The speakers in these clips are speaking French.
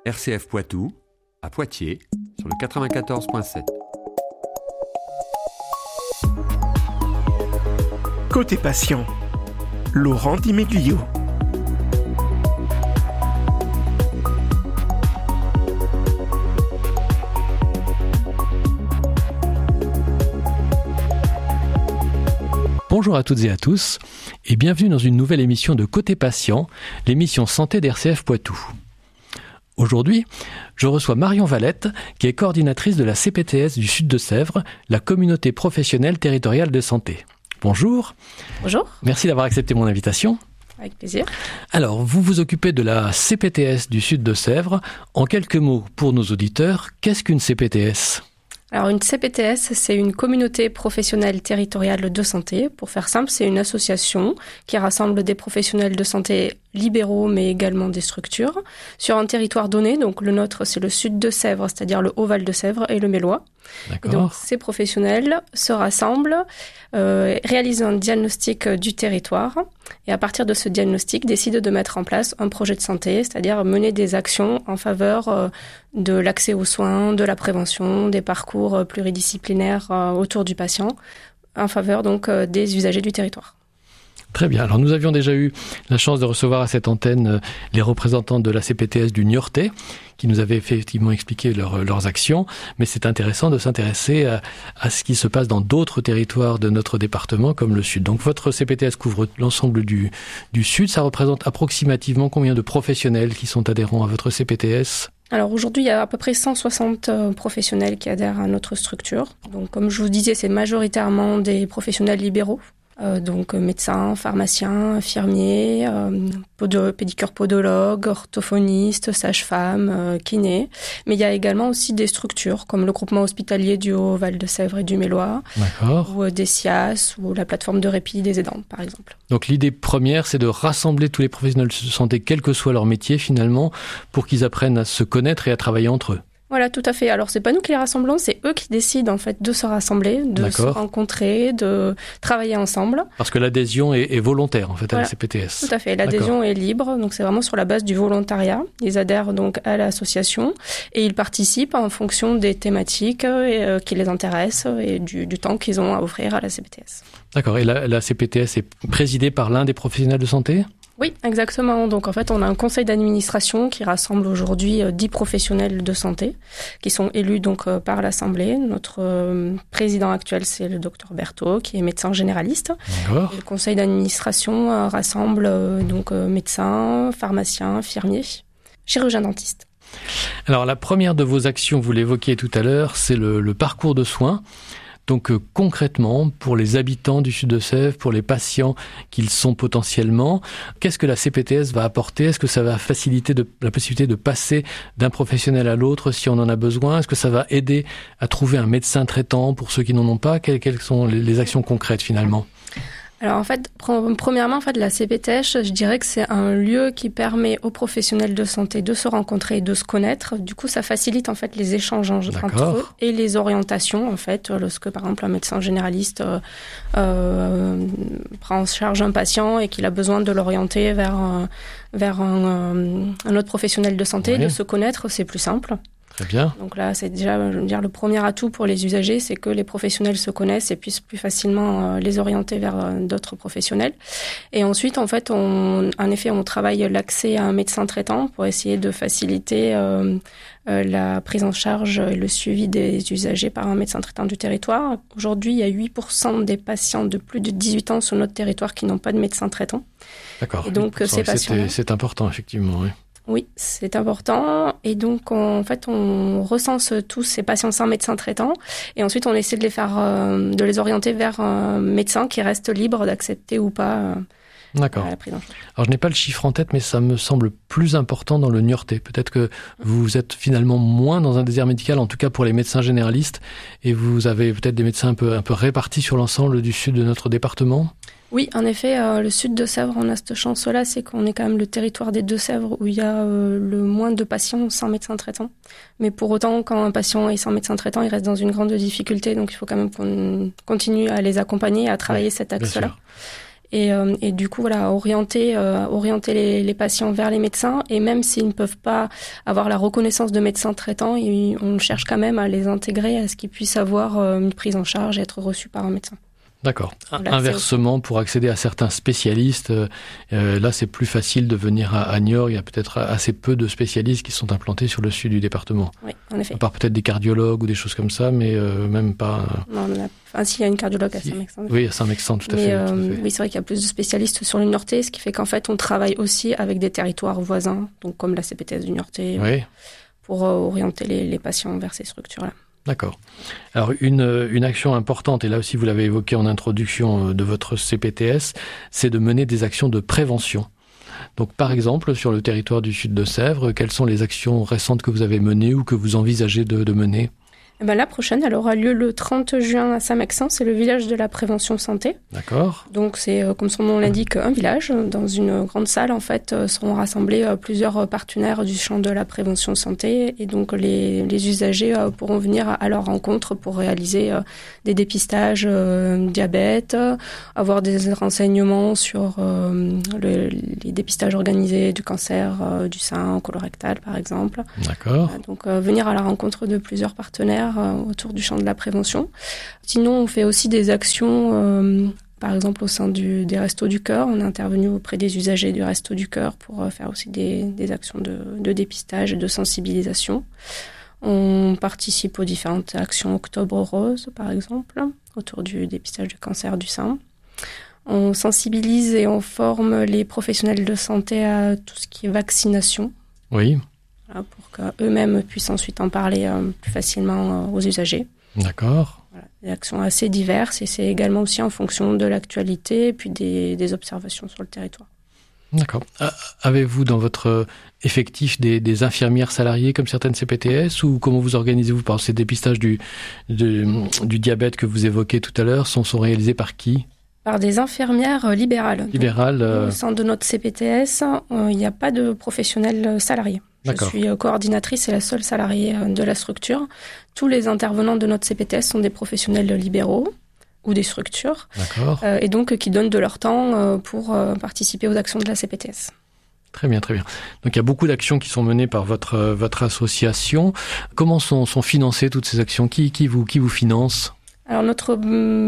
RCF Poitou, à Poitiers, sur le 94.7. Côté patient, Laurent Di Meglio. Bonjour à toutes et à tous et bienvenue dans une nouvelle émission de Côté Patient, l'émission santé d'RCF Poitou. Aujourd'hui, je reçois Marion Valette, qui est coordinatrice de la CPTS du Sud de Sèvres, la communauté professionnelle territoriale de santé. Bonjour. Bonjour. Merci d'avoir accepté mon invitation. Avec plaisir. Alors, vous vous occupez de la CPTS du Sud de Sèvres. En quelques mots, pour nos auditeurs, qu'est-ce qu'une CPTS ? Alors une CPTS, c'est une communauté professionnelle territoriale de santé. Pour faire simple, c'est une association qui rassemble des professionnels de santé libéraux, mais également des structures, sur un territoire donné. Donc le nôtre, c'est le Sud de Sèvres, c'est-à-dire le Haut-Val de Sèvres et le Mélois. D'accord. Et donc ces professionnels se rassemblent, réalisent un diagnostic du territoire et à partir de ce diagnostic décident de mettre en place un projet de santé, c'est-à-dire mener des actions en faveur de l'accès aux soins, de la prévention, des parcours pluridisciplinaires autour du patient, en faveur donc des usagers du territoire. Très bien. Alors, nous avions déjà eu la chance de recevoir à cette antenne les représentants de la CPTS du Niortais, qui nous avaient effectivement expliqué leurs actions. Mais c'est intéressant de s'intéresser à ce qui se passe dans d'autres territoires de notre département, comme le Sud. Donc, votre CPTS couvre l'ensemble du Sud. Ça représente approximativement combien de professionnels qui sont adhérents à votre CPTS ? Alors aujourd'hui, il y a à peu près 160 professionnels qui adhèrent à notre structure. Donc, comme je vous disais, c'est majoritairement des professionnels libéraux. Donc médecins, pharmaciens, infirmiers, pédicure podologue, orthophoniste, sage-femme, kiné. Mais il y a également aussi des structures comme le groupement hospitalier du Haut-Val de Sèvres et du Mélois. D'accord. Ou des SIAS ou la plateforme de répit des aidants, par exemple. Donc l'idée première, c'est de rassembler tous les professionnels de santé, quel que soit leur métier finalement, pour qu'ils apprennent à se connaître et à travailler entre eux. Voilà, tout à fait. Alors, c'est pas nous qui les rassemblons, c'est eux qui décident, en fait, de se rassembler, de se rencontrer, de travailler ensemble. Parce que l'adhésion est volontaire, en fait, à la CPTS. Tout à fait. L'adhésion est libre. Donc, c'est vraiment sur la base du volontariat. Ils adhèrent donc à l'association et ils participent en fonction des thématiques qui les intéressent et du temps qu'ils ont à offrir à la CPTS. D'accord. Et la CPTS est présidée par l'un des professionnels de santé ? Oui, exactement. Donc en fait, on a un conseil d'administration qui rassemble aujourd'hui 10 professionnels de santé qui sont élus donc par l'Assemblée. Notre président actuel, c'est le docteur Berthaud, qui est médecin généraliste. D'accord. Et le conseil d'administration rassemble donc médecins, pharmaciens, infirmiers, chirurgiens dentistes. Alors la première de vos actions, vous l'évoquiez tout à l'heure, c'est le parcours de soins. Donc concrètement, pour les habitants du Sud de Sèvres, pour les patients qu'ils sont potentiellement, qu'est-ce que la CPTS va apporter ? Est-ce que ça va faciliter la possibilité de passer d'un professionnel à l'autre si on en a besoin ? Est-ce que ça va aider à trouver un médecin traitant pour ceux qui n'en ont pas ? Quelles sont les actions concrètes finalement ? Alors en fait, premièrement, la CPTS, je dirais que c'est un lieu qui permet aux professionnels de santé de se rencontrer et de se connaître. Du coup, ça facilite en fait les échanges entre eux et les orientations en fait. Lorsque par exemple un médecin généraliste prend en charge un patient et qu'il a besoin de l'orienter vers un autre professionnel de santé, de se connaître, c'est plus simple. Très bien. Donc là, c'est déjà, le premier atout pour les usagers, c'est que les professionnels se connaissent et puissent plus facilement les orienter vers d'autres professionnels. Et ensuite, en fait, on travaille l'accès à un médecin traitant pour essayer de faciliter la prise en charge et le suivi des usagers par un médecin traitant du territoire. Aujourd'hui, il y a 8% des patients de plus de 18 ans sur notre territoire qui n'ont pas de médecin traitant. D'accord. Et donc, ces patients... C'est important, effectivement, oui. Oui, c'est important. Et donc, on recense tous ces patients sans médecin traitant. Et ensuite, on essaie de les orienter vers un médecin qui reste libre d'accepter ou pas D'accord. la prise en charge. Alors, je n'ai pas le chiffre en tête, mais ça me semble plus important dans le Niortais. Peut-être que vous êtes finalement moins dans un désert médical, en tout cas pour les médecins généralistes, et vous avez peut-être des médecins un peu répartis sur l'ensemble du sud de notre département. Oui, en effet, le Sud de Sèvres, on a cette chance-là, c'est qu'on est quand même le territoire des Deux-Sèvres où il y a le moins de patients sans médecin traitant. Mais pour autant, quand un patient est sans médecin traitant, il reste dans une grande difficulté, donc il faut quand même qu'on continue à les accompagner, à travailler cet axe-là. Et du coup, voilà, orienter les patients vers les médecins. Et même s'ils ne peuvent pas avoir la reconnaissance de médecin traitant, on cherche quand même à les intégrer, à ce qu'ils puissent avoir une prise en charge et être reçus par un médecin. D'accord. Inversement, pour accéder à certains spécialistes, là c'est plus facile de venir à Niort. Il y a peut-être assez peu de spécialistes qui sont implantés sur le sud du département. Oui, en effet. À part peut-être des cardiologues ou des choses comme ça, mais même pas... Non, s'il y a une cardiologue à Saint-Mexan. Oui, à Saint-Mexan, tout à fait. Oui, c'est vrai qu'il y a plus de spécialistes sur le Niortais, ce qui fait qu'en fait on travaille aussi avec des territoires voisins, donc comme la CPTS du Niortais, pour orienter les patients vers ces structures-là. D'accord. Alors une action importante, et là aussi vous l'avez évoqué en introduction de votre CPTS, c'est de mener des actions de prévention. Donc par exemple, sur le territoire du sud de Sèvres, quelles sont les actions récentes que vous avez menées ou que vous envisagez de mener ? La prochaine, elle aura lieu le 30 juin à Saint-Mexan, c'est le village de la prévention santé. D'accord. Donc c'est, comme son nom l'indique, un village. Dans une grande salle, en fait, seront rassemblés plusieurs partenaires du champ de la prévention santé. Et donc les usagers pourront venir à leur rencontre pour réaliser des dépistages diabète, avoir des renseignements sur les dépistages organisés du cancer du sein colorectal, par exemple. D'accord. Donc venir à la rencontre de plusieurs partenaires autour du champ de la prévention. Sinon, on fait aussi des actions, par exemple au sein des Restos du Cœur. On est intervenu auprès des usagers du Resto du Cœur pour faire aussi des actions de dépistage et de sensibilisation. On participe aux différentes actions Octobre Rose, par exemple, autour du dépistage du cancer du sein. On sensibilise et on forme les professionnels de santé à tout ce qui est vaccination. Oui. Pour qu'eux-mêmes puissent ensuite en parler plus facilement aux usagers. D'accord. Voilà, des actions assez diverses et c'est également aussi en fonction de l'actualité et puis des observations sur le territoire. D'accord. Avez-vous dans votre effectif des infirmières salariées comme certaines CPTS ou comment vous organisez-vous par ces dépistages du diabète que vous évoquez tout à l'heure sont réalisés par qui ? Par des infirmières libérales. Au sein de notre CPTS, il n'y a pas de professionnels salariés. D'accord. Je suis coordinatrice et la seule salariée de la structure. Tous les intervenants de notre CPTS sont des professionnels libéraux ou des structures. D'accord. Et donc qui donnent de leur temps pour participer aux actions de la CPTS. Très bien, très bien. Donc il y a beaucoup d'actions qui sont menées par votre association. Comment sont financées toutes ces actions ? Qui vous finance ? Alors notre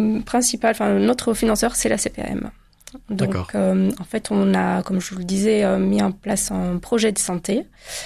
financeur, c'est la CPAM. Donc, en fait, on a, comme je vous le disais, mis en place un projet de santé.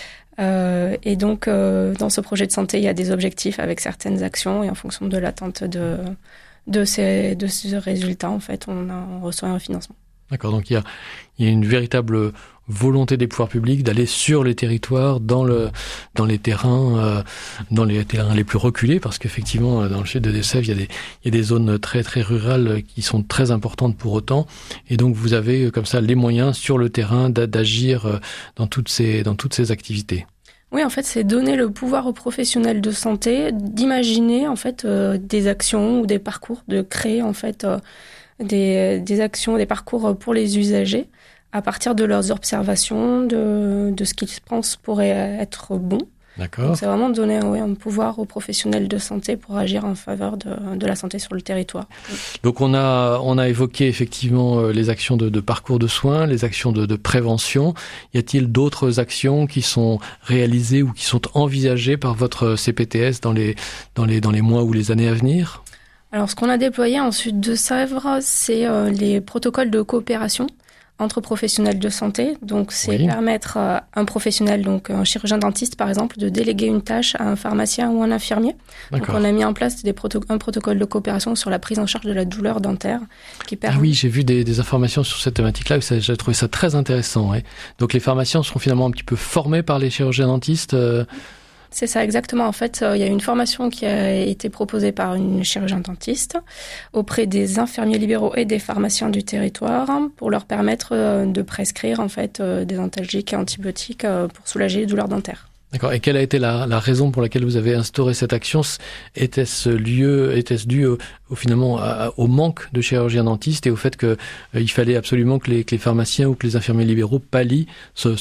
Et donc, dans ce projet de santé, il y a des objectifs avec certaines actions. Et en fonction de l'attente de ces résultats, en fait, on reçoit un financement. D'accord. Donc, il y a une véritable volonté des pouvoirs publics d'aller sur les territoires, dans les terrains les plus reculés, parce qu'effectivement, dans le sud de Sèvres, il y a des zones très très rurales qui sont très importantes pour autant, et donc vous avez comme ça les moyens sur le terrain d'agir dans toutes ces activités. Oui, en fait, c'est donner le pouvoir aux professionnels de santé d'imaginer en fait des actions ou des parcours, de créer en fait des actions, des parcours pour les usagers à partir de leurs observations, de ce qu'ils pensent pourrait être bon. D'accord. Donc c'est vraiment donner un pouvoir aux professionnels de santé pour agir en faveur de la santé sur le territoire. Donc on a évoqué effectivement les actions de parcours de soins, les actions de prévention. Y a-t-il d'autres actions qui sont réalisées ou qui sont envisagées par votre CPTS dans les mois ou les années à venir ? Alors ce qu'on a déployé en Sud de Sèvres, c'est les protocoles de coopération entre professionnels de santé. Donc, c'est permettre à un professionnel, donc un chirurgien dentiste par exemple, de déléguer une tâche à un pharsicien ou un infirmier. D'accord. Donc, on a mis en place un protocole de coopération sur la prise en charge de la douleur dentaire. Ah oui, j'ai vu des informations sur cette thématique-là, j'ai trouvé ça très intéressant. Ouais. Donc, les pharmaciens seront finalement un petit peu formés par les chirurgiens dentistes C'est ça, exactement. En fait, il y a une formation qui a été proposée par une chirurgien dentiste auprès des infirmiers libéraux et des pharmaciens du territoire pour leur permettre de prescrire en fait des antalgiques et antibiotiques pour soulager les douleurs dentaires. D'accord. Et quelle a été la raison pour laquelle vous avez instauré cette action ? Était-ce dû finalement au manque de chirurgiens dentistes et au fait qu'il fallait absolument que les pharmaciens ou que les infirmiers libéraux pallient ce manque ?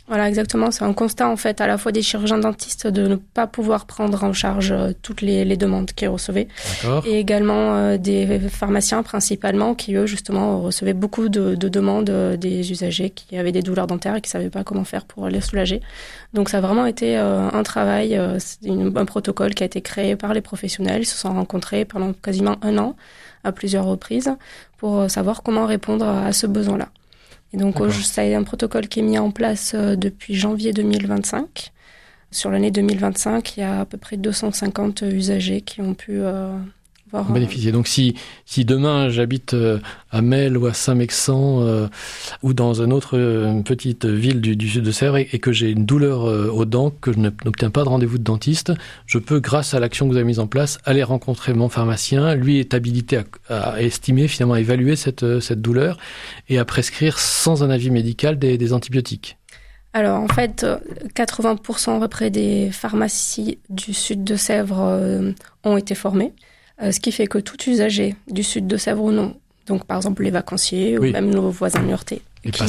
Voilà, exactement. C'est un constat, en fait, à la fois des chirurgiens dentistes de ne pas pouvoir prendre en charge toutes les demandes qu'ils recevaient. D'accord. Et également des pharmaciens, principalement, qui, eux, justement, recevaient beaucoup de demandes des usagers qui avaient des douleurs dentaires et qui ne savaient pas comment faire pour les soulager. Donc, ça a vraiment été un travail, un protocole qui a été créé par les professionnels. Ils se sont rencontrés pendant quasiment 1 an, à plusieurs reprises, pour savoir comment répondre à ce besoin-là. Et donc, ça a un protocole qui est mis en place depuis janvier 2025. Sur l'année 2025, il y a à peu près 250 usagers qui ont pu bénéficier. Donc, si demain j'habite à Melle ou à Saint-Mexan ou dans une autre petite ville du sud de Sèvres et que j'ai une douleur aux dents, que je n'obtiens pas de rendez-vous de dentiste, je peux, grâce à l'action que vous avez mise en place, aller rencontrer mon pharmacien. Lui est habilité à estimer, finalement, à évaluer cette douleur et à prescrire sans un avis médical des antibiotiques. Alors, en fait, 80% à peu près des pharmacies du sud de Sèvres ont été formées. Ce qui fait que tout usager du sud de Sèvres ou non, donc par exemple les vacanciers ou même nos voisins niortais,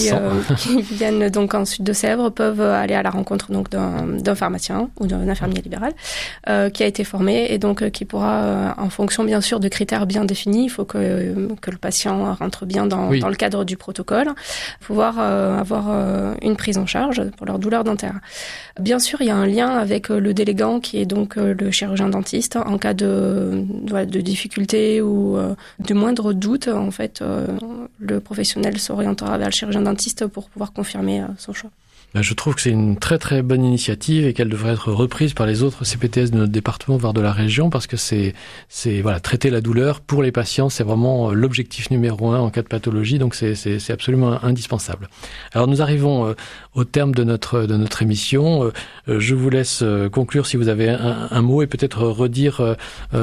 qui viennent donc en sud de Sèvres, peuvent aller à la rencontre donc d'un pharmacien ou d'un infirmier libéral qui a été formé et donc qui pourra, en fonction bien sûr de critères bien définis, il faut que le patient rentre bien dans le cadre du protocole, pouvoir avoir une prise en charge pour leur douleur dentaire. Bien sûr, il y a un lien avec le délégant qui est donc le chirurgien dentiste en cas de difficulté ou de moindre doute. En fait, le professionnel s'orientera vers le chirurgien dentiste pour pouvoir confirmer son choix. Je trouve que c'est une très très bonne initiative et qu'elle devrait être reprise par les autres CPTS de notre département, voire de la région, parce que c'est traiter la douleur pour les patients, c'est vraiment l'objectif numéro 1 en cas de pathologie, donc c'est absolument indispensable. Alors nous arrivons au terme de notre émission. Je vous laisse conclure si vous avez un mot et peut-être redire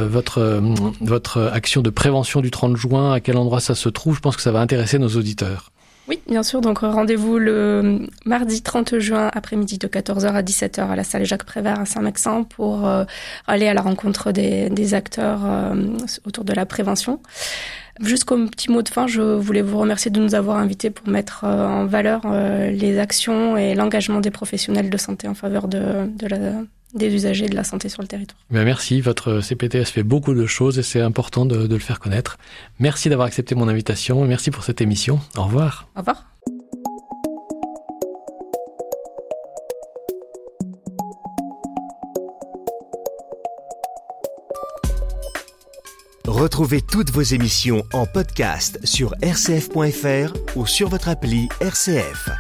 votre action de prévention du 30 juin, à quel endroit ça se trouve. Je pense que ça va intéresser nos auditeurs. Oui, bien sûr. Donc, rendez-vous le mardi 30 juin après-midi de 14h à 17h à la salle Jacques Prévert à Saint-Mexan pour aller à la rencontre des acteurs autour de la prévention. Juste comme petit mot de fin, je voulais vous remercier de nous avoir invités pour mettre en valeur les actions et l'engagement des professionnels de santé en faveur des usagers de la santé sur le territoire. Merci, votre CPTS fait beaucoup de choses et c'est important de le faire connaître. Merci d'avoir accepté mon invitation et merci pour cette émission. Au revoir. Au revoir. Retrouvez toutes vos émissions en podcast sur rcf.fr ou sur votre appli RCF.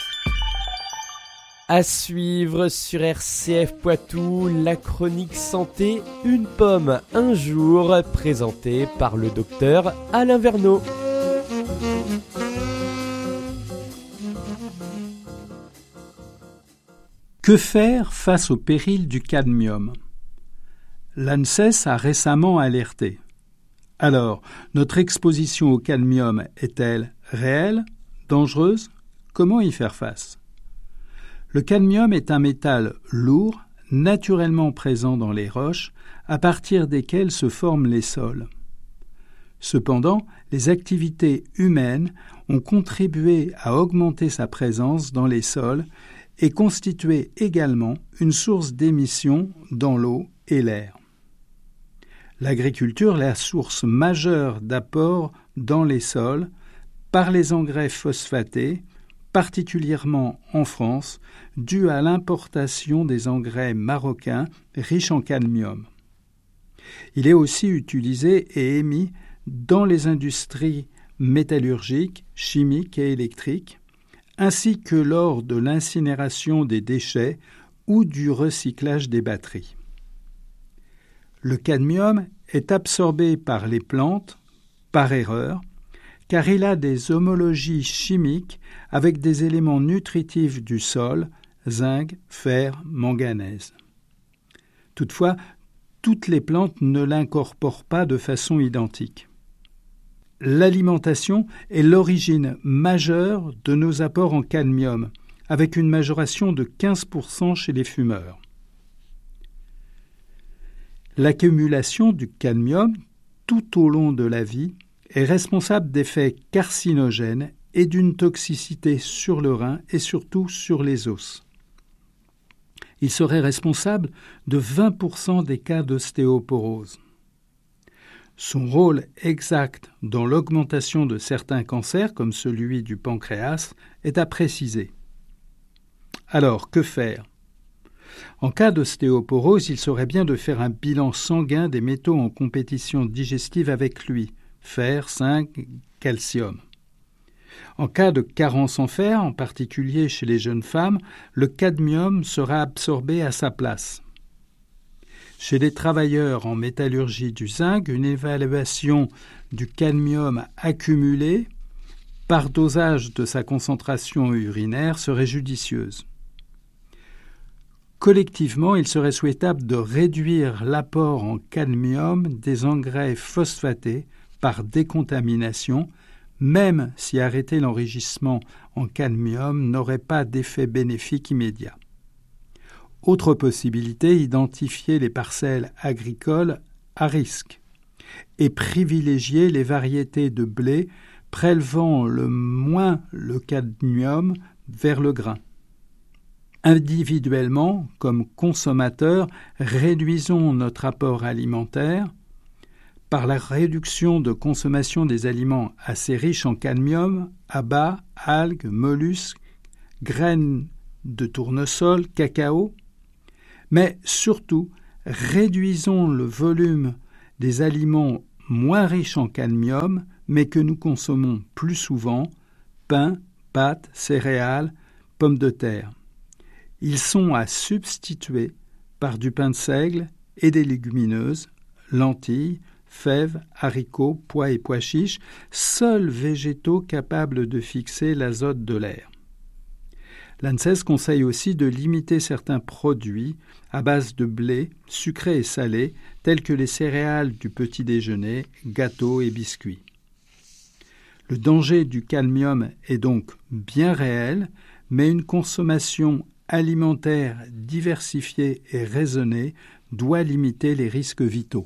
À suivre sur RCF Poitou, la chronique santé, une pomme un jour, présentée par le docteur Alain Verneau. Que faire face au péril du cadmium ? L'ANSES a récemment alerté. Alors, notre exposition au cadmium est-elle réelle, dangereuse ? Comment y faire face ? Le cadmium est un métal lourd, naturellement présent dans les roches, à partir desquelles se forment les sols. Cependant, les activités humaines ont contribué à augmenter sa présence dans les sols et constitué également une source d'émissions dans l'eau et l'air. L'agriculture est la source majeure d'apport dans les sols par les engrais phosphatés, particulièrement en France, dû à l'importation des engrais marocains riches en cadmium. Il est aussi utilisé et émis dans les industries métallurgiques, chimiques et électriques, ainsi que lors de l'incinération des déchets ou du recyclage des batteries. Le cadmium est absorbé par les plantes, par erreur, car il a des homologies chimiques avec des éléments nutritifs du sol, zinc, fer, manganèse. Toutefois, toutes les plantes ne l'incorporent pas de façon identique. L'alimentation est l'origine majeure de nos apports en cadmium, avec une majoration de 15% chez les fumeurs. L'accumulation du cadmium tout au long de la vie est responsable d'effets carcinogènes et d'une toxicité sur le rein et surtout sur les os. Il serait responsable de 20% des cas d'ostéoporose. Son rôle exact dans l'augmentation de certains cancers, comme celui du pancréas, est à préciser. Alors, que faire ? En cas d'ostéoporose, il serait bien de faire un bilan sanguin des métaux en compétition digestive avec lui, fer, zinc, calcium. En cas de carence en fer, en particulier chez les jeunes femmes, le cadmium sera absorbé à sa place. Chez les travailleurs en métallurgie du zinc, une évaluation du cadmium accumulé par dosage de sa concentration urinaire serait judicieuse. Collectivement, il serait souhaitable de réduire l'apport en cadmium des engrais phosphatés par décontamination, même si arrêter l'enrichissement en cadmium n'aurait pas d'effet bénéfique immédiat. Autre possibilité, identifier les parcelles agricoles à risque et privilégier les variétés de blé prélevant le moins le cadmium vers le grain. Individuellement, comme consommateurs, réduisons notre apport alimentaire par la réduction de consommation des aliments assez riches en cadmium, abats, algues, mollusques, graines de tournesol, cacao, mais surtout réduisons le volume des aliments moins riches en cadmium, mais que nous consommons plus souvent, pain, pâtes, céréales, pommes de terre. Ils sont à substituer par du pain de seigle et des légumineuses, lentilles, fèves, haricots, pois et pois chiches, seuls végétaux capables de fixer l'azote de l'air. L'ANSES conseille aussi de limiter certains produits à base de blé, sucrés et salés, tels que les céréales du petit déjeuner, gâteaux et biscuits. Le danger du cadmium est donc bien réel, mais une consommation alimentaire diversifiée et raisonnée doit limiter les risques vitaux.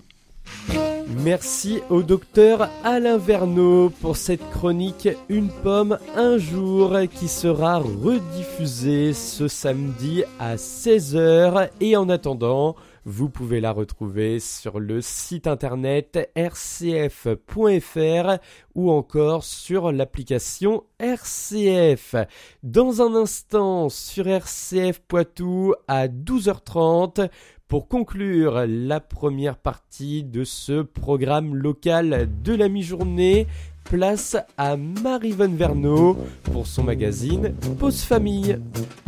Merci au docteur Alain Verneau pour cette chronique Une pomme, un jour qui sera rediffusée ce samedi à 16h. Et en attendant, vous pouvez la retrouver sur le site internet rcf.fr ou encore sur l'application RCF. Dans un instant sur RCF Poitou à 12h30, pour conclure la première partie de ce programme local de la mi-journée, place à Marie-Vonne Verneau pour son magazine Pause Famille.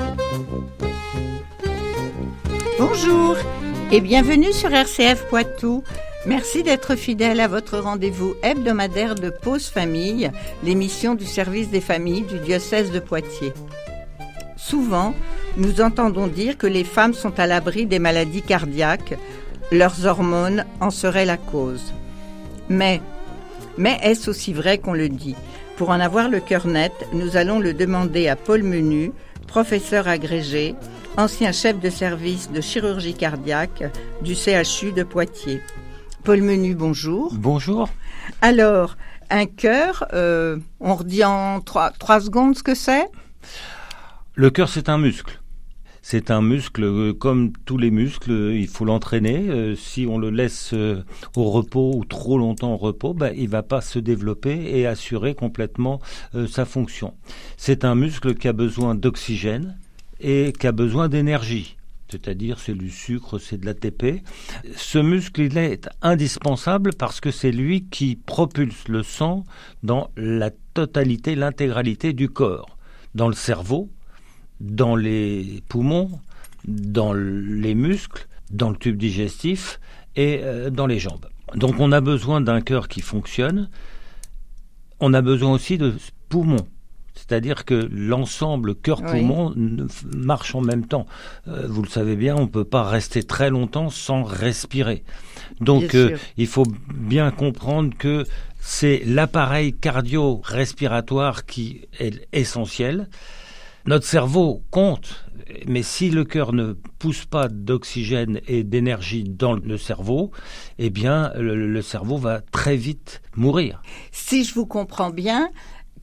Bonjour et bienvenue sur RCF Poitou. Merci d'être fidèle à votre rendez-vous hebdomadaire de Pause Famille, l'émission du service des familles du diocèse de Poitiers. Souvent, nous entendons dire que les femmes sont à l'abri des maladies cardiaques. Leurs hormones en seraient la cause. Mais est-ce aussi vrai qu'on le dit ? Pour en avoir le cœur net, nous allons le demander à Paul Menu, professeur agrégé, ancien chef de service de chirurgie cardiaque du CHU de Poitiers. Paul Menu, bonjour. Bonjour. Alors, un cœur, on redit en 3 secondes ce que c'est ? Le cœur, c'est un muscle. C'est un muscle, comme tous les muscles, il faut l'entraîner. Si on le laisse au repos ou trop longtemps au repos, il va pas se développer et assurer complètement sa fonction. C'est un muscle qui a besoin d'oxygène et qui a besoin d'énergie. C'est-à-dire, c'est du sucre, c'est de l'ATP. Ce muscle, il est indispensable parce que c'est lui qui propulse le sang dans la totalité, l'intégralité du corps. Dans le cerveau, dans les poumons, dans les muscles, dans le tube digestif et dans les jambes. Donc on a besoin d'un cœur qui fonctionne. On a besoin aussi de poumons. C'est-à-dire que l'ensemble cœur-poumon marche en même temps. Vous le savez bien, on ne peut pas rester très longtemps sans respirer. Donc il faut bien comprendre que c'est l'appareil cardio-respiratoire qui est essentiel. Notre cerveau compte, mais si le cœur ne pousse pas d'oxygène et d'énergie dans le cerveau, eh bien le cerveau va très vite mourir. Si je vous comprends bien,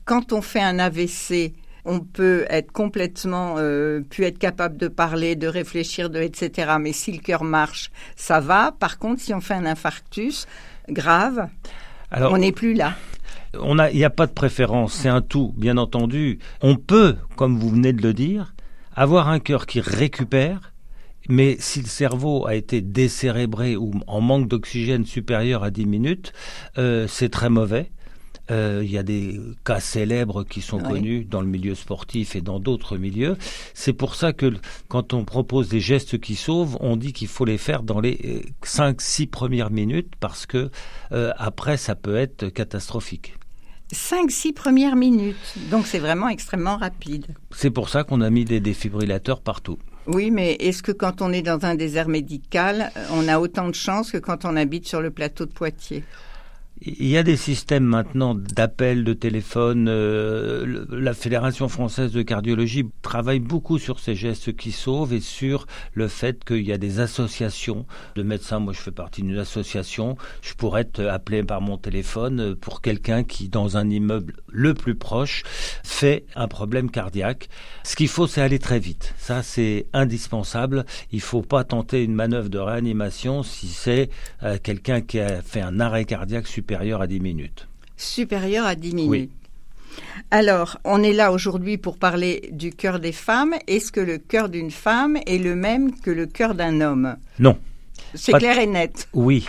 quand on fait un AVC, on peut être complètement, plus être capable de parler, de réfléchir, etc. Mais si le cœur marche, ça va. Par contre, si on fait un infarctus grave, alors, on n'est plus là. Il n'y a pas de préférence, c'est un tout, bien entendu. On peut, comme vous venez de le dire, avoir un cœur qui récupère, mais si le cerveau a été décérébré ou en manque d'oxygène supérieur à 10 minutes, c'est très mauvais. Il y a des cas célèbres qui sont connus dans le milieu sportif et dans d'autres milieux. C'est pour ça que quand on propose des gestes qui sauvent, on dit qu'il faut les faire dans les 5-6 premières minutes parce que après ça peut être catastrophique. 5-6 premières minutes, donc c'est vraiment extrêmement rapide. C'est pour ça qu'on a mis des défibrillateurs partout. Oui, mais est-ce que quand on est dans un désert médical, on a autant de chance que quand on habite sur le plateau de Poitiers ? Il y a des systèmes maintenant d'appels de téléphone. La Fédération française de cardiologie travaille beaucoup sur ces gestes qui sauvent et sur le fait qu'il y a des associations de médecins. Moi, je fais partie d'une association. Je pourrais être appelé par mon téléphone pour quelqu'un qui, dans un immeuble le plus proche, fait un problème cardiaque. Ce qu'il faut, c'est aller très vite. Ça, c'est indispensable. Il ne faut pas tenter une manœuvre de réanimation si c'est quelqu'un qui a fait un arrêt cardiaque supérieur à 10 minutes. Supérieur à 10 minutes. Oui. Alors, on est là aujourd'hui pour parler du cœur des femmes. Est-ce que le cœur d'une femme est le même que le cœur d'un homme ? Non. C'est clair et net. Oui.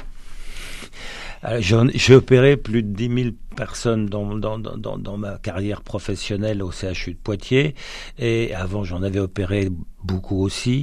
J'ai opéré plus de 10 000 personnes dans ma carrière professionnelle au CHU de Poitiers et avant j'en avais opéré beaucoup aussi.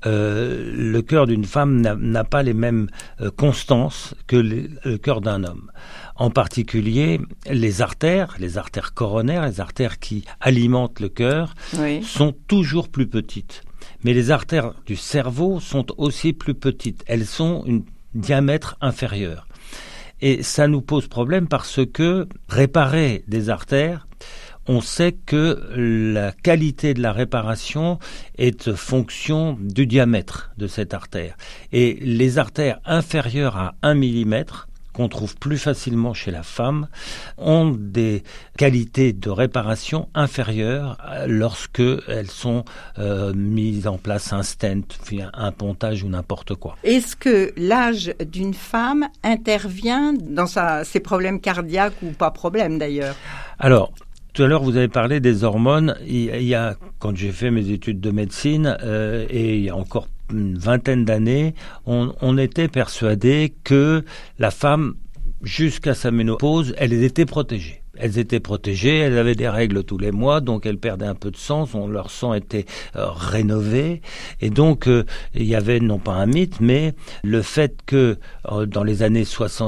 Le cœur d'une femme n'a pas les mêmes constances que le cœur d'un homme. En particulier, les artères coronaires, les artères qui alimentent le cœur, sont toujours plus petites. Mais les artères du cerveau sont aussi plus petites. Elles sont un diamètre inférieur. Et ça nous pose problème parce que réparer des artères, on sait que la qualité de la réparation est fonction du diamètre de cette artère. Et les artères inférieures à 1 mm, qu'on trouve plus facilement chez la femme, ont des qualités de réparation inférieures lorsque elles sont mises en place un stent, un pontage ou n'importe quoi. Est-ce que l'âge d'une femme intervient dans ses problèmes cardiaques ou pas problème d'ailleurs ? Alors, tout à l'heure, vous avez parlé des hormones. Il y a, quand j'ai fait mes études de médecine, et il y a encore une vingtaine d'années, on était persuadé que la femme, jusqu'à sa ménopause, elle était protégée. Elles étaient protégées, elles avaient des règles tous les mois, donc elles perdaient un peu de sang, leur sang était rénové. Et donc, il y avait non pas un mythe, mais le fait que dans les années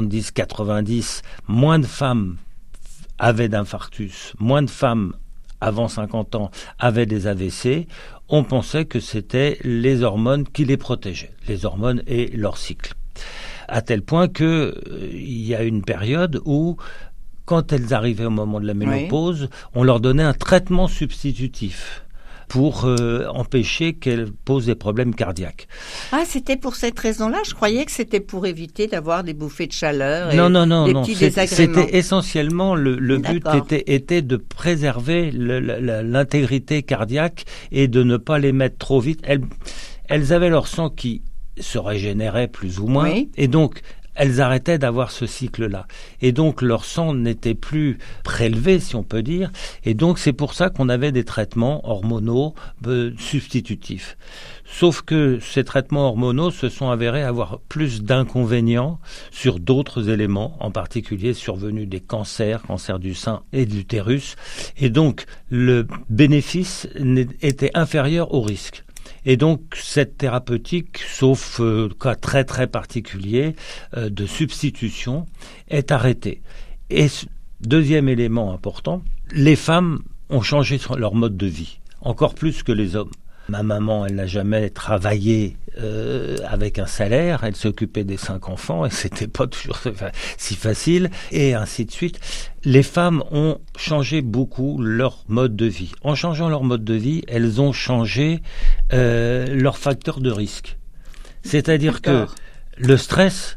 70-90, moins de femmes avaient d'infarctus, moins de femmes avant 50 ans avaient des AVC, on pensait que c'était les hormones qui les protégeaient, les hormones et leur cycle. À tel point que il y a une période où, quand elles arrivaient au moment de la ménopause, on leur donnait un traitement substitutif pour empêcher qu'elles posent des problèmes cardiaques. Ah, c'était pour cette raison-là ? Je croyais que c'était pour éviter d'avoir des bouffées de chaleur et des petits désagréments. C'était essentiellement, le but était de préserver l'intégrité cardiaque et de ne pas les mettre trop vite. Elles avaient leur sang qui se régénérait plus ou moins, et donc elles arrêtaient d'avoir ce cycle-là. Et donc, leur sang n'était plus prélevé, si on peut dire. Et donc, c'est pour ça qu'on avait des traitements hormonaux substitutifs. Sauf que ces traitements hormonaux se sont avérés avoir plus d'inconvénients sur d'autres éléments, en particulier survenus des cancers du sein et de l'utérus. Et donc, le bénéfice était inférieur au risque. Et donc, cette thérapeutique, sauf cas très très particulier de substitution, est arrêtée. Et deuxième élément important, les femmes ont changé leur mode de vie, encore plus que les hommes. Ma maman, elle n'a jamais travaillé avec un salaire, elle s'occupait des 5 enfants et c'était pas toujours si facile, et ainsi de suite. Les femmes ont changé beaucoup leur mode de vie. En changeant leur mode de vie, elles ont changé leurs facteurs de risque. C'est-à-dire que le stress,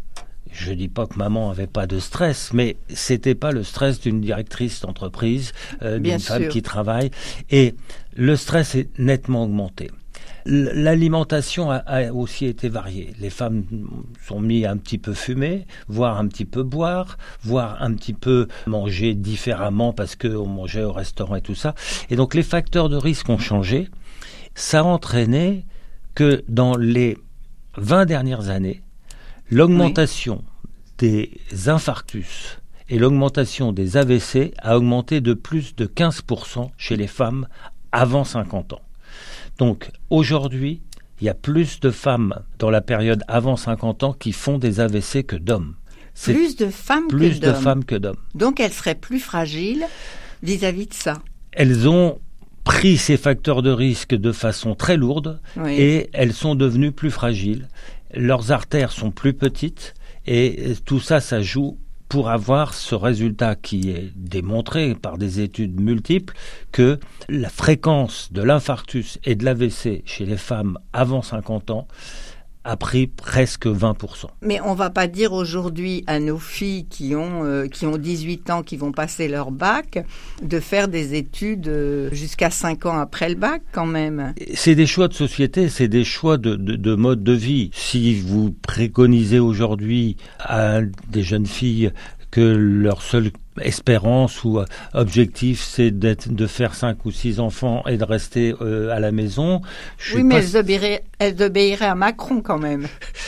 Je dis pas que maman avait pas de stress, mais c'était pas le stress d'une directrice d'entreprise, d'une femme qui travaille. Et le stress est nettement augmenté. L'alimentation a aussi été variée. Les femmes sont mises à un petit peu fumer, voire un petit peu boire, voire un petit peu manger différemment parce qu'on mangeait au restaurant et tout ça. Et donc les facteurs de risque ont changé. Ça a entraîné que dans les 20 dernières années, l'augmentation des infarctus et l'augmentation des AVC a augmenté de plus de 15% chez les femmes avant 50 ans. Donc aujourd'hui, il y a plus de femmes dans la période avant 50 ans qui font des AVC que d'hommes. C'est plus de femmes que d'hommes. Donc elles seraient plus fragiles vis-à-vis de ça. Elles ont pris ces facteurs de risque de façon très lourde et elles sont devenues plus fragiles. Leurs artères sont plus petites et tout ça, ça joue pour avoir ce résultat qui est démontré par des études multiples que la fréquence de l'infarctus et de l'AVC chez les femmes avant 50 ans a pris presque 20%. Mais on va pas dire aujourd'hui à nos filles qui ont 18 ans, qui vont passer leur bac, de faire des études jusqu'à 5 ans après le bac quand même. C'est des choix de société, c'est des choix de mode de vie. Si vous préconisez aujourd'hui à des jeunes filles que leur seule espérance ou objectif, c'est de faire 5 ou 6 enfants et de rester à la maison. Mais elles obéiraient à Macron quand même.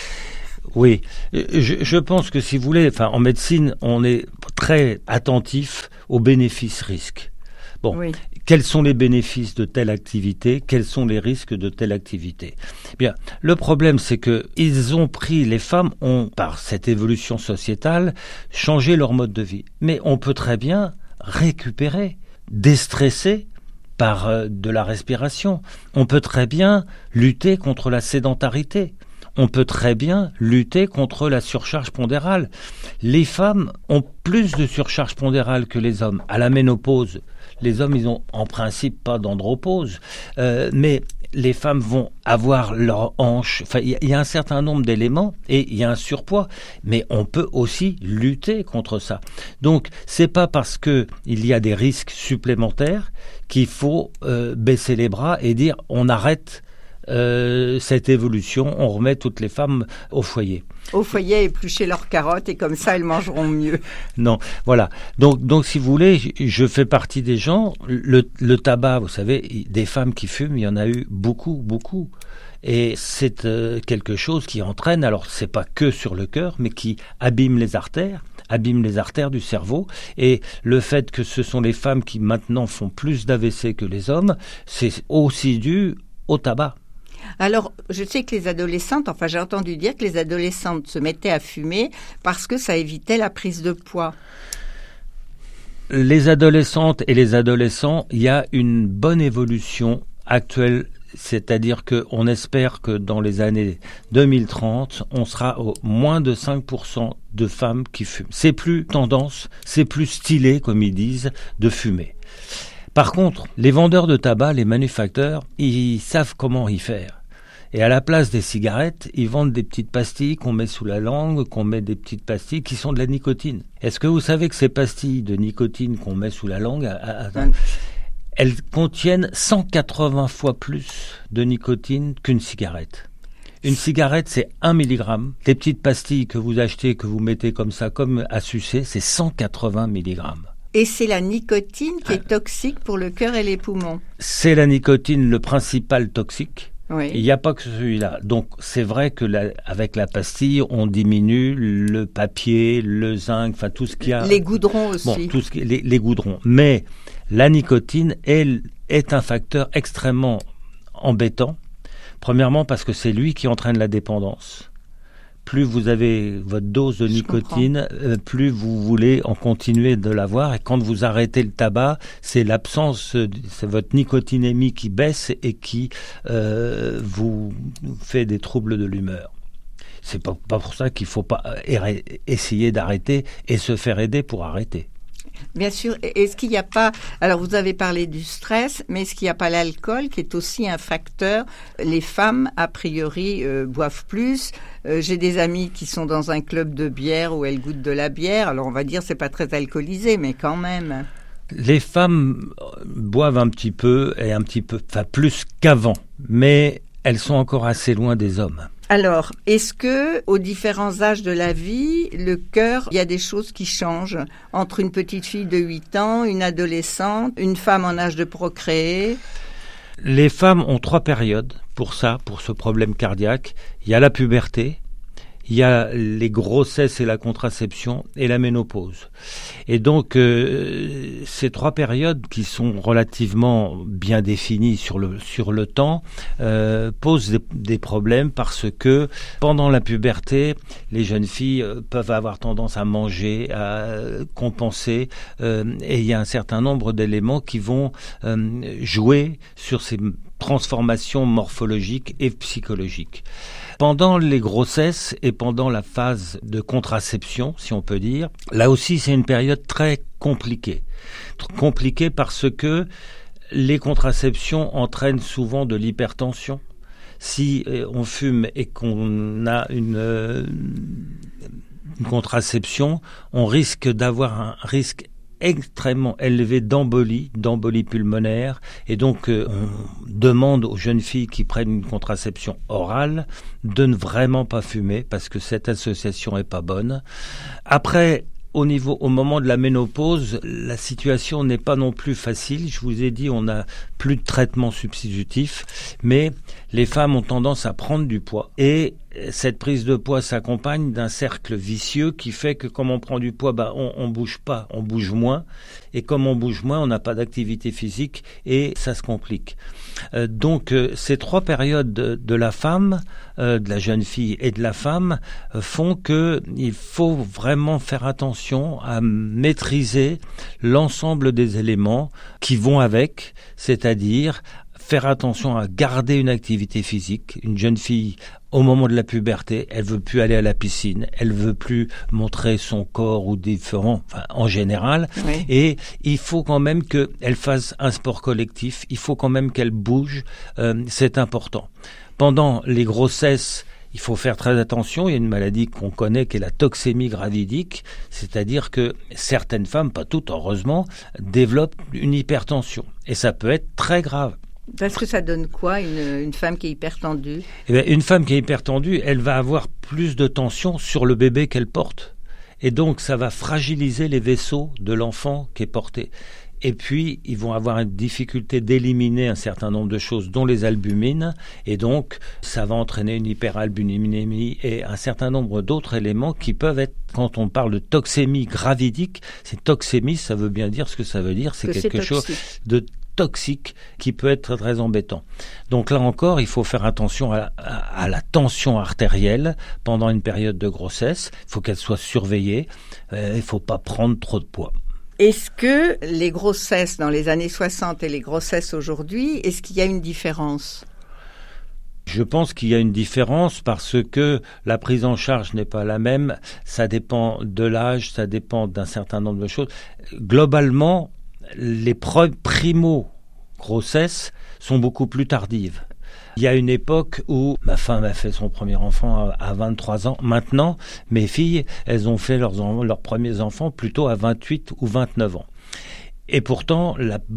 Oui, je pense que si vous voulez, en médecine, on est très attentif aux bénéfices-risques. Bon, quels sont les bénéfices de telle activité? Quels sont les risques de telle activité? Bien, le problème, c'est que les femmes ont, par cette évolution sociétale, changé leur mode de vie. Mais on peut très bien récupérer, déstresser par de la respiration. On peut très bien lutter contre la sédentarité. On peut très bien lutter contre la surcharge pondérale. Les femmes ont plus de surcharge pondérale que les hommes. À la ménopause, les hommes, ils ont en principe pas d'andropause, mais les femmes vont avoir leurs hanches. Il y a un certain nombre d'éléments et il y a un surpoids, mais on peut aussi lutter contre ça. Donc, c'est pas parce que il y a des risques supplémentaires qu'il faut baisser les bras et dire on arrête cette évolution, on remet toutes les femmes au foyer. Au foyer, éplucher leurs carottes et comme ça elles mangeront mieux. Non, voilà. Donc si vous voulez, je fais partie des gens. Le tabac, vous savez, des femmes qui fument, il y en a eu beaucoup. Et c'est quelque chose qui entraîne, alors c'est pas que sur le cœur, mais qui abîme les artères du cerveau. Et le fait que ce sont les femmes qui maintenant font plus d'AVC que les hommes, c'est aussi dû au tabac. Alors, je sais que j'ai entendu dire que les adolescentes se mettaient à fumer parce que ça évitait la prise de poids. Les adolescentes et les adolescents, il y a une bonne évolution actuelle, c'est-à-dire qu'on espère que dans les années 2030, on sera au moins de 5% de femmes qui fument. C'est plus tendance, c'est plus stylé, comme ils disent, de fumer. Par contre, les vendeurs de tabac, les manufacteurs, ils savent comment y faire. Et à la place des cigarettes, ils vendent des petites pastilles qu'on met sous la langue, qu'on met des petites pastilles qui sont de la nicotine. Est-ce que vous savez que ces pastilles de nicotine qu'on met sous la langue, elles contiennent 180 fois plus de nicotine qu'une cigarette? Une cigarette, c'est 1 milligramme. Les petites pastilles que vous achetez, que vous mettez comme ça, comme à sucer, c'est 180 milligrammes. Et c'est la nicotine qui est toxique pour le cœur et les poumons. C'est la nicotine le principal toxique. Oui. Il n'y a pas que celui-là. Donc c'est vrai que avec la pastille, on diminue le papier, le zinc, tout ce qu'il y a. Les goudrons aussi. Bon, tout ce qui, les goudrons. Mais la nicotine est un facteur extrêmement embêtant. Premièrement parce que c'est lui qui entraîne la dépendance. Plus vous avez votre dose de nicotine, plus vous voulez en continuer de l'avoir. Et quand vous arrêtez le tabac, c'est c'est votre nicotinémie qui baisse et qui vous fait des troubles de l'humeur. C'est pas pour ça qu'il faut pas essayer d'arrêter et se faire aider pour arrêter. Bien sûr. Est-ce qu'il n'y a pas... Alors, vous avez parlé du stress, mais est-ce qu'il n'y a pas l'alcool qui est aussi un facteur? Les femmes, a priori, boivent plus. J'ai des amies qui sont dans un club de bière où elles goûtent de la bière. Alors, on va dire c'est pas très alcoolisé, mais quand même. Les femmes boivent un petit peu, enfin plus qu'avant, mais elles sont encore assez loin des hommes. Alors, est-ce que, aux différents âges de la vie, le cœur, il y a des choses qui changent entre une petite fille de 8 ans, une adolescente, une femme en âge de procréer? Les femmes ont 3 périodes pour ça, pour ce problème cardiaque. Il y a la puberté, il y a les grossesses et la contraception et la ménopause. Et donc, ces 3 périodes qui sont relativement bien définies sur le temps posent des problèmes parce que pendant la puberté, les jeunes filles peuvent avoir tendance à manger, à compenser et il y a un certain nombre d'éléments qui vont jouer sur ces transformations morphologiques et psychologiques. Pendant les grossesses et pendant la phase de contraception, si on peut dire, là aussi c'est une période très compliquée. Compliquée parce que les contraceptions entraînent souvent de l'hypertension. Si on fume et qu'on a une contraception, on risque d'avoir un risque extrêmement élevé d'embolie pulmonaire, et donc on demande aux jeunes filles qui prennent une contraception orale de ne vraiment pas fumer parce que cette association est pas bonne. Après, au moment de la ménopause, la situation n'est pas non plus facile. Je vous ai dit, on n'a plus de traitement substitutif, mais les femmes ont tendance à prendre du poids. Et cette prise de poids s'accompagne d'un cercle vicieux qui fait que comme on prend du poids, on bouge pas, on bouge moins. Et comme on bouge moins, on n'a pas d'activité physique et ça se complique. Donc ces 3 périodes de la femme, de la jeune fille et de la femme font que il faut vraiment faire attention à maîtriser l'ensemble des éléments qui vont avec, c'est-à-dire faire attention à garder une activité physique. Une jeune fille, au moment de la puberté, elle veut plus aller à la piscine, elle veut plus montrer son corps ou en général. Oui. Et il faut quand même qu'elle fasse un sport collectif, il faut quand même qu'elle bouge, c'est important. Pendant les grossesses, il faut faire très attention, il y a une maladie qu'on connaît qui est la toxémie gravidique, c'est-à-dire que certaines femmes, pas toutes heureusement, développent une hypertension. Et ça peut être très grave. Parce que ça donne quoi, une femme qui est hypertendue? Une femme qui est hypertendue, elle va avoir plus de tension sur le bébé qu'elle porte. Et donc, ça va fragiliser les vaisseaux de l'enfant qui est porté. Et puis, ils vont avoir une difficulté d'éliminer un certain nombre de choses, dont les albumines. Et donc, ça va entraîner une hyperalbuminémie et un certain nombre d'autres éléments qui peuvent être, quand on parle de toxémie gravidique, c'est toxémie, ça veut bien dire ce que ça veut dire. C'est quelque chose de toxique qui peut être très embêtant. Donc là encore, il faut faire attention à la tension artérielle pendant une période de grossesse. Il faut qu'elle soit surveillée. Il ne faut pas prendre trop de poids. Est-ce que les grossesses dans les années 60 et les grossesses aujourd'hui, est-ce qu'il y a une différence ? Je pense qu'il y a une différence parce que la prise en charge n'est pas la même. Ça dépend de l'âge, ça dépend d'un certain nombre de choses. Globalement, les primo-grossesses sont beaucoup plus tardives. Il y a une époque où ma femme a fait son premier enfant à 23 ans. Maintenant, mes filles, elles ont fait leurs premiers enfants plutôt à 28 ou 29 ans. Et pourtant,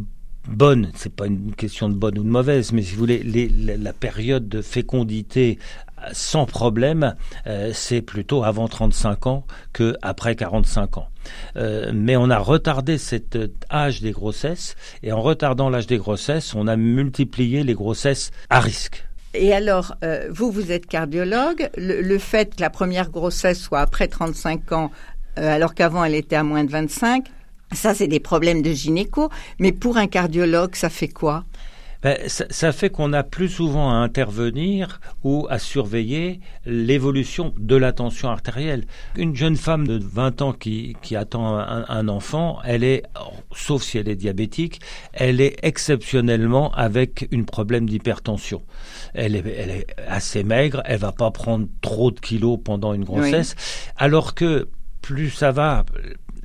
c'est pas une question de bonne ou de mauvaise, mais si vous voulez, la période de fécondité sans problème, c'est plutôt avant 35 ans qu'après 45 ans. Mais on a retardé cet âge des grossesses, et en retardant l'âge des grossesses, on a multiplié les grossesses à risque. Et alors, vous êtes cardiologue, le fait que la première grossesse soit après 35 ans, alors qu'avant elle était à moins de 25, ça c'est des problèmes de gynéco, mais pour un cardiologue, ça fait quoi ? Ça fait qu'on a plus souvent à intervenir ou à surveiller l'évolution de la tension artérielle. Une jeune femme de 20 ans qui attend un enfant, elle est, sauf si elle est diabétique, elle est exceptionnellement avec un problème d'hypertension. Elle est assez maigre, elle va pas prendre trop de kilos pendant une grossesse, oui. Alors que plus ça va,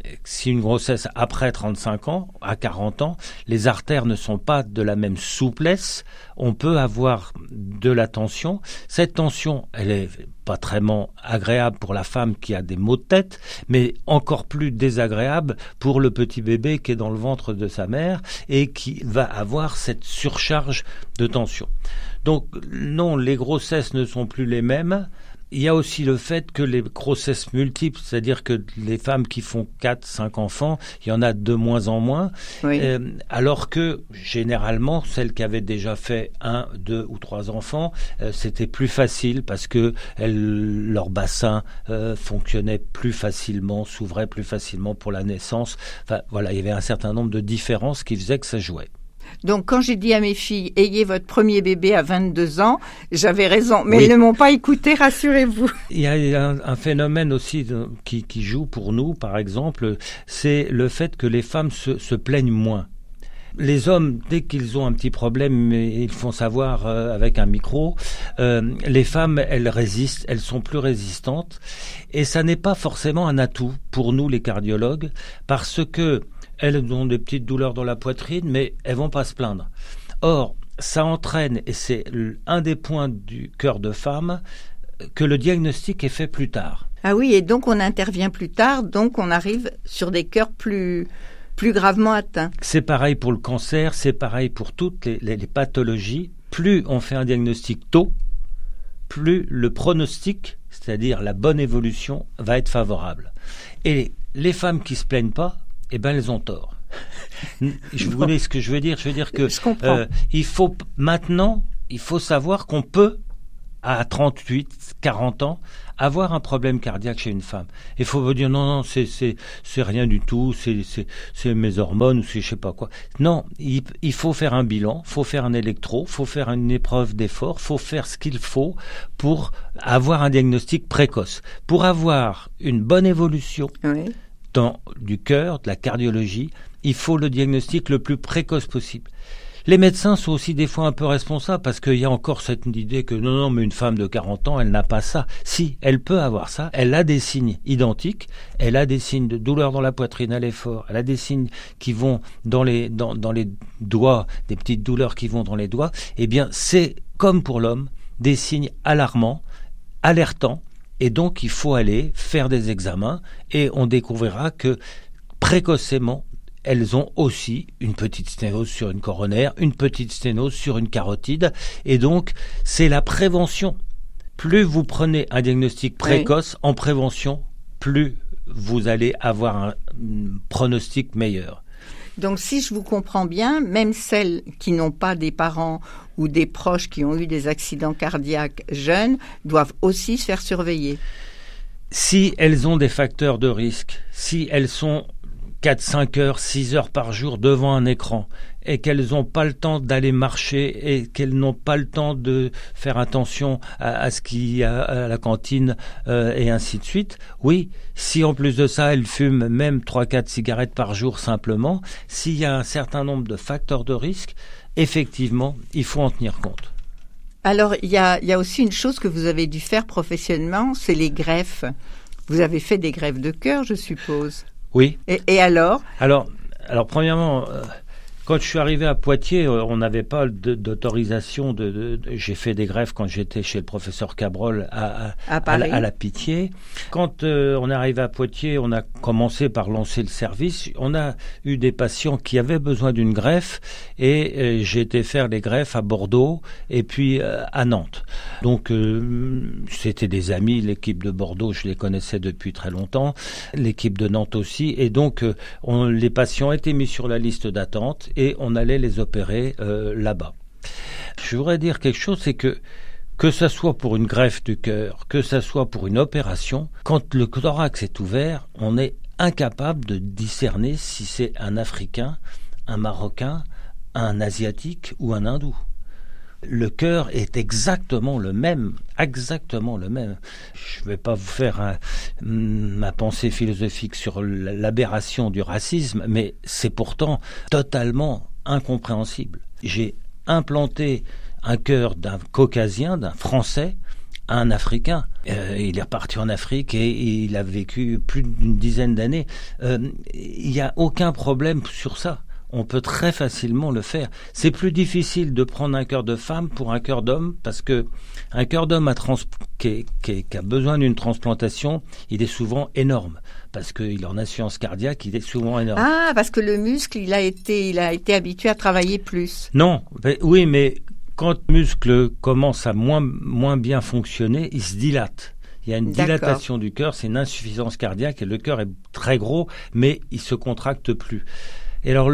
si une grossesse après 35 ans, à 40 ans, les artères ne sont pas de la même souplesse, on peut avoir de la tension. Cette tension, elle est pas très agréable pour la femme qui a des maux de tête, mais encore plus désagréable pour le petit bébé qui est dans le ventre de sa mère et qui va avoir cette surcharge de tension. Donc non, les grossesses ne sont plus les mêmes. Il y a aussi le fait que les grossesses multiples, c'est-à-dire que les femmes qui font 4, 5 enfants, il y en a de moins en moins, oui. Alors que généralement, celles qui avaient déjà fait 1, 2 ou 3 enfants, c'était plus facile parce que leur bassin fonctionnait plus facilement, s'ouvrait plus facilement pour la naissance. Enfin, voilà, il y avait un certain nombre de différences qui faisaient que ça jouait. Donc, quand j'ai dit à mes filles, ayez votre premier bébé à 22 ans, j'avais raison. Mais oui. Elles ne m'ont pas écouté, rassurez-vous. Il y a un phénomène aussi qui joue pour nous, par exemple, c'est le fait que les femmes se plaignent moins. Les hommes, dès qu'ils ont un petit problème, ils font savoir avec un micro. Les femmes, elles résistent, elles sont plus résistantes. Et ça n'est pas forcément un atout pour nous, les cardiologues, parce que elles ont des petites douleurs dans la poitrine, mais elles vont pas se plaindre. Or, ça entraîne, et c'est un des points du cœur de femme, que le diagnostic est fait plus tard. Ah oui, et donc on intervient plus tard, donc on arrive sur des cœurs plus gravement atteints. C'est pareil pour le cancer, c'est pareil pour toutes les pathologies. Plus on fait un diagnostic tôt, plus le pronostic, c'est-à-dire la bonne évolution, va être favorable. Et les femmes qui se plaignent pas, eh ben elles ont tort. Vous voyez ce que je veux dire ? Je veux dire que il faut savoir qu'on peut, à 38, 40 ans, avoir un problème cardiaque chez une femme. Il faut vous dire non, c'est rien du tout, c'est mes hormones ou c'est je sais pas quoi. Non, il faut faire un bilan, faut faire un électro, faut faire une épreuve d'effort, faut faire ce qu'il faut pour avoir un diagnostic précoce, pour avoir une bonne évolution. Oui. Du cœur, de la cardiologie, il faut le diagnostic le plus précoce possible. Les médecins sont aussi des fois un peu responsables parce qu'il y a encore cette idée que non, mais une femme de 40 ans, elle n'a pas ça. Si, elle peut avoir ça, elle a des signes identiques, elle a des signes de douleur dans la poitrine à l'effort, elle a des signes qui vont dans les doigts, des petites douleurs qui vont dans les doigts. Eh bien, c'est comme pour l'homme, des signes alarmants, alertants. Et donc, il faut aller faire des examens et on découvrira que précocement, elles ont aussi une petite sténose sur une coronaire, une petite sténose sur une carotide. Et donc, c'est la prévention. Plus vous prenez un diagnostic précoce en prévention, plus vous allez avoir un pronostic meilleur. Donc, si je vous comprends bien, même celles qui n'ont pas des parents ou des proches qui ont eu des accidents cardiaques jeunes doivent aussi se faire surveiller. Si elles ont des facteurs de risque, si elles sont 4, 5 heures, 6 heures par jour devant un écran et qu'elles n'ont pas le temps d'aller marcher et qu'elles n'ont pas le temps de faire attention à ce qu'il y a à la cantine et ainsi de suite, oui, si en plus de ça elles fument même 3-4 cigarettes par jour simplement, s'il y a un certain nombre de facteurs de risque, effectivement, il faut en tenir compte. Alors, il y a aussi une chose que vous avez dû faire professionnellement, c'est les greffes. Vous avez fait des greffes de cœur, je suppose. Oui. Et alors ? Alors, premièrement, quand je suis arrivé à Poitiers, on n'avait pas d'autorisation j'ai fait des greffes quand j'étais chez le professeur Cabrol à la Pitié. Quand on est arrivé à Poitiers, on a commencé par lancer le service. On a eu des patients qui avaient besoin d'une greffe et j'ai été faire les greffes à Bordeaux et puis à Nantes. Donc c'était des amis, l'équipe de Bordeaux, je les connaissais depuis très longtemps, l'équipe de Nantes aussi, et donc les patients étaient mis sur la liste d'attente et on allait les opérer là-bas. Je voudrais dire quelque chose, c'est que ça soit pour une greffe du cœur, que ça soit pour une opération, quand le thorax est ouvert, on est incapable de discerner si c'est un Africain, un Marocain, un Asiatique ou un Hindou. Le cœur est exactement le même. Je ne vais pas vous faire ma pensée philosophique sur l'aberration du racisme, mais c'est pourtant totalement incompréhensible. J'ai implanté un cœur d'un Caucasien, d'un Français, un Africain. Il est reparti en Afrique et il a vécu plus d'une dizaine d'années. Il n'y a aucun problème sur ça. On peut très facilement le faire. C'est plus difficile de prendre un cœur de femme pour un cœur d'homme, parce que un cœur d'homme qui a besoin d'une transplantation, il est souvent énorme, parce qu'il en assurance cardiaque, il est souvent énorme. Ah, parce que le muscle, il a été habitué à travailler plus. Non, oui, mais quand le muscle commence à moins bien fonctionner, il se dilate. Il y a une dilatation du cœur, c'est une insuffisance cardiaque, et le cœur est très gros, mais il se contracte plus. Et alors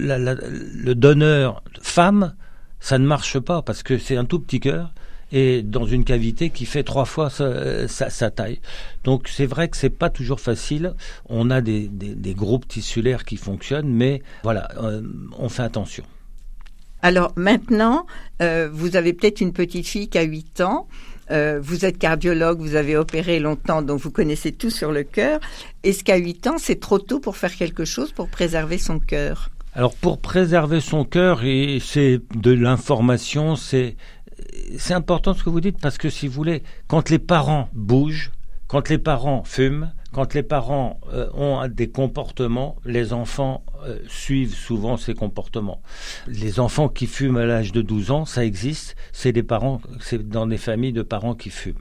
le donneur femme, ça ne marche pas parce que c'est un tout petit cœur et dans une cavité qui fait 3 fois sa taille. Donc c'est vrai que c'est pas toujours facile. On a des groupes tissulaires qui fonctionnent, mais voilà, on fait attention. Alors maintenant, vous avez peut-être une petite fille qui a 8 ans. Vous êtes cardiologue, vous avez opéré longtemps, donc vous connaissez tout sur le cœur. Est-ce qu'à 8 ans, c'est trop tôt pour faire quelque chose pour préserver son cœur ? Alors pour préserver son cœur, et c'est de l'information, c'est important ce que vous dites, parce que si vous voulez, quand les parents bougent, quand les parents fument, quand les parents ont des comportements, les enfants suivent souvent ces comportements. Les enfants qui fument à l'âge de 12 ans, ça existe, c'est dans des familles de parents qui fument.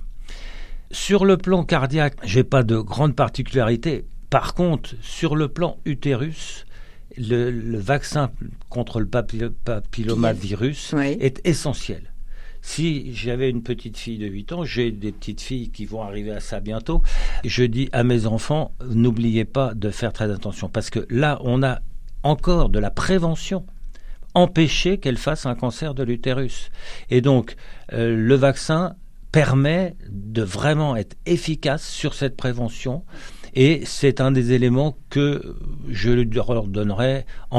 Sur le plan cardiaque, j'ai pas de grande particularité. Par contre, sur le plan utérus, le vaccin contre le papillomavirus est essentiel. Si j'avais une petite fille de 8 ans, j'ai des petites filles qui vont arriver à ça bientôt, je dis à mes enfants, n'oubliez pas de faire très attention, parce que là, on a encore de la prévention, empêcher qu'elle fasse un cancer de l'utérus. Et donc, le vaccin permet de vraiment être efficace sur cette prévention, et c'est un des éléments que je leur donnerai en